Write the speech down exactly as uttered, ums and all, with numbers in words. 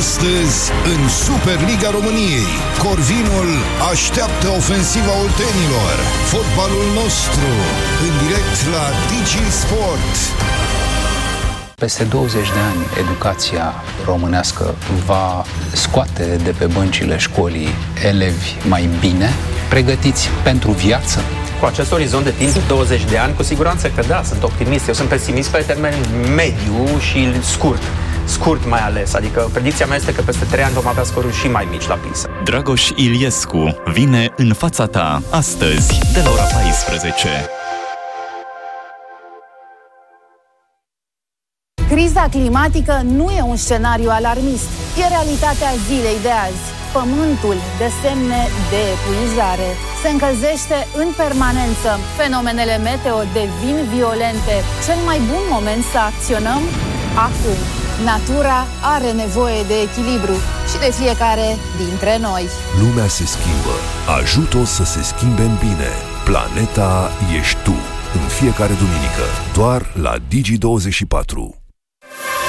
Astăzi, în Superliga României, Corvinul așteaptă ofensiva oltenilor. Fotbalul nostru, în direct la Digi Sport. Peste douăzeci de ani, educația românească va scoate de pe băncile școlii elevi mai bine, pregătiți pentru viață? Cu acest orizont de timp, douăzeci de ani, cu siguranță că da, sunt optimist. Eu sunt pesimist pe termen mediu și scurt. Scurt mai ales, adică predicția mea este că peste trei ani vom avea scoruri și mai mici la PISA. Dragoș Iliescu vine în fața ta, astăzi, de la ora paisprezece. Criza climatică nu e un scenariu alarmist, e realitatea zilei de azi. Pământul dă semne de epuizare. Se încălzește în permanență. Fenomenele meteo devin violente. Cel mai bun moment să acționăm? Acum. Natura are nevoie de echilibru și de fiecare dintre noi. Lumea se schimbă. Ajută-o să se schimbe în bine. Planeta ești tu. În fiecare duminică, doar la Digi douăzeci și patru.